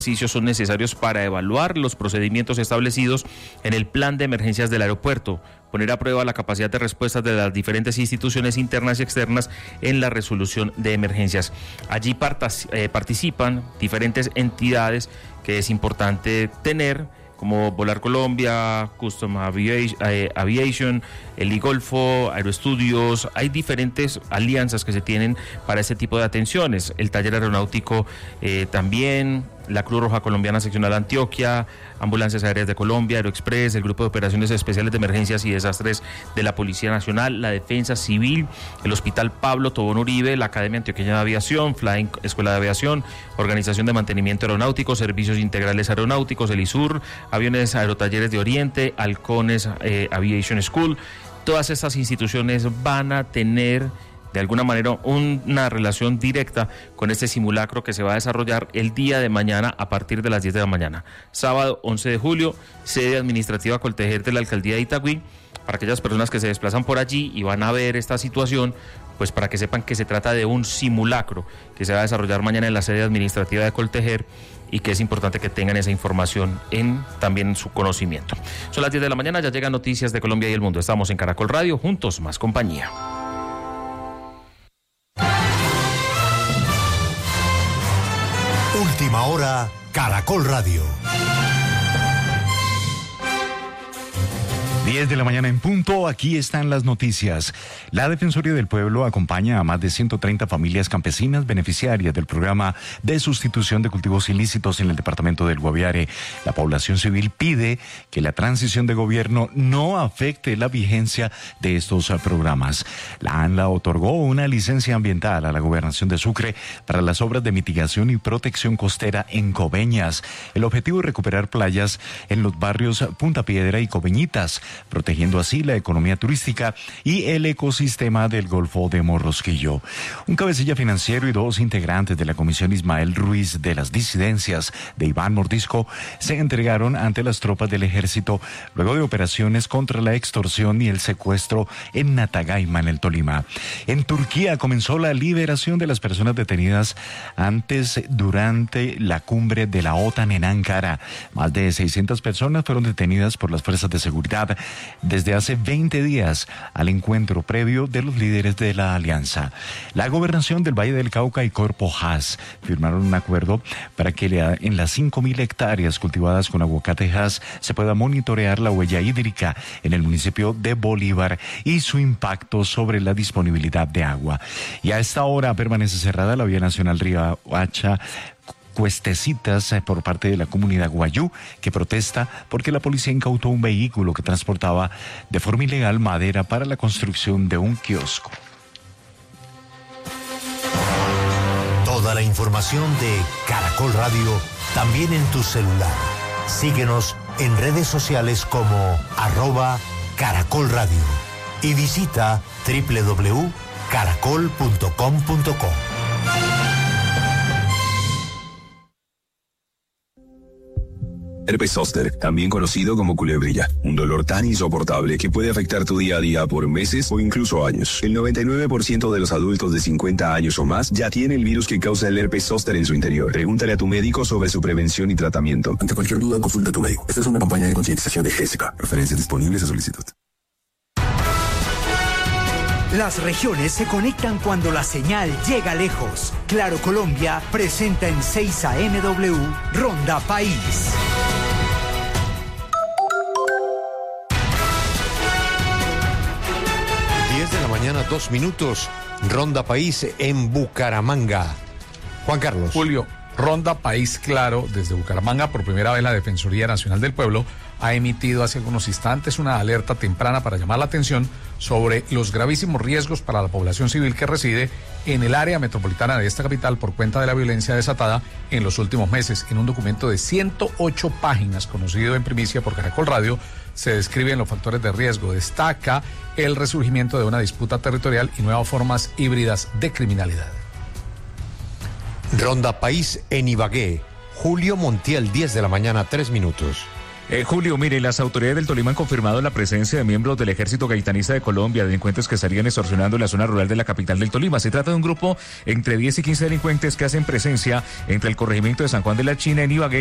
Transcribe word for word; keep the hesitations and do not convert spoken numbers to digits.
ejercicios son necesarios para evaluar los procedimientos establecidos en el plan de emergencias del aeropuerto, poner a prueba la capacidad de respuesta de las diferentes instituciones internas y externas en la resolución de emergencias. Allí partas, eh, participan diferentes entidades que es importante tener, como Volar Colombia, Custom Aviation, el iGolfo, Aeroestudios. Hay diferentes alianzas que se tienen para este tipo de atenciones. El taller aeronáutico eh, también, la Cruz Roja Colombiana Seccional Antioquia, Ambulancias Aéreas de Colombia, Aeroexpress, el Grupo de Operaciones Especiales de Emergencias y Desastres de la Policía Nacional, la Defensa Civil, el Hospital Pablo Tobón Uribe, la Academia Antioqueña de Aviación, Flying Escuela de Aviación, Organización de Mantenimiento Aeronáutico, Servicios Integrales Aeronáuticos, el ISUR, Aviones Aerotalleres de Oriente, Halcones eh, Aviation School. Todas estas instituciones van a tener de alguna manera una relación directa con este simulacro que se va a desarrollar el día de mañana a partir de las diez de la mañana. Sábado once de julio, sede administrativa Coltejer de la Alcaldía de Itagüí. Para aquellas personas que se desplazan por allí y van a ver esta situación, pues para que sepan que se trata de un simulacro que se va a desarrollar mañana en la sede administrativa de Coltejer y que es importante que tengan esa información en también en su conocimiento. Son las diez de la mañana, ya llegan noticias de Colombia y el mundo. Estamos en Caracol Radio, juntos más compañía. Última hora, Caracol Radio. diez de la mañana en punto, aquí están las noticias. La Defensoría del Pueblo acompaña a más de ciento treinta familias campesinas beneficiarias del programa de sustitución de cultivos ilícitos en el departamento del Guaviare. La población civil pide que la transición de gobierno no afecte la vigencia de estos programas. La ANLA otorgó una licencia ambiental a la Gobernación de Sucre para las obras de mitigación y protección costera en Coveñas. El objetivo es recuperar playas en los barrios Punta Piedra y Coveñitas, protegiendo así la economía turística y el ecosistema del Golfo de Morrosquillo. Un cabecilla financiero y dos integrantes de la Comisión Ismael Ruiz de las disidencias de Iván Mordisco se entregaron ante las tropas del ejército luego de operaciones contra la extorsión y el secuestro en Natagaima, en el Tolima. En Turquía comenzó la liberación de las personas detenidas antes durante la cumbre de la OTAN en Ankara. Más de seiscientas personas fueron detenidas por las fuerzas de seguridad desde hace veinte días al encuentro previo de los líderes de la alianza. La gobernación del Valle del Cauca y Corpo Hass firmaron un acuerdo para que en las cinco mil hectáreas cultivadas con aguacate Hass se pueda monitorear la huella hídrica en el municipio de Bolívar y su impacto sobre la disponibilidad de agua. Y a esta hora permanece cerrada la vía nacional Riohacha Cuestecitas por parte de la comunidad guayú, que protesta porque la policía incautó un vehículo que transportaba de forma ilegal madera para la construcción de un kiosco. Toda la información de Caracol Radio también en tu celular. Síguenos en redes sociales como arroba Caracol Radio y visita doble u doble u doble u punto caracol punto com punto co. Herpes zóster, también conocido como culebrilla, un dolor tan insoportable que puede afectar tu día a día por meses o incluso años. El noventa y nueve por ciento de los adultos de cincuenta años o más ya tiene el virus que causa el herpes zóster en su interior. Pregúntale a tu médico sobre su prevención y tratamiento. Ante cualquier duda, consulta a tu médico. Esta es una campaña de concientización de Jessica. Referencias disponibles a solicitud. Las regiones se conectan cuando la señal llega lejos. Claro Colombia presenta en seis A M W Ronda País. diez de la mañana, dos minutos. Ronda País en Bucaramanga. Juan Carlos. Julio, Ronda País Claro desde Bucaramanga. Por primera vez la Defensoría Nacional del Pueblo ha emitido hace algunos instantes una alerta temprana para llamar la atención sobre los gravísimos riesgos para la población civil que reside en el área metropolitana de esta capital por cuenta de la violencia desatada en los últimos meses. En un documento de ciento ocho páginas, conocido en primicia por Caracol Radio, se describen los factores de riesgo. Destaca el resurgimiento de una disputa territorial y nuevas formas híbridas de criminalidad. Ronda País en Ibagué. Julio Montiel, diez de la mañana, tres minutos. Eh, Julio, mire, las autoridades del Tolima han confirmado la presencia de miembros del Ejército Gaitanista de Colombia, delincuentes que estarían extorsionando en la zona rural de la capital del Tolima. Se trata de un grupo entre diez y quince delincuentes que hacen presencia entre el corregimiento de San Juan de la China en Ibagué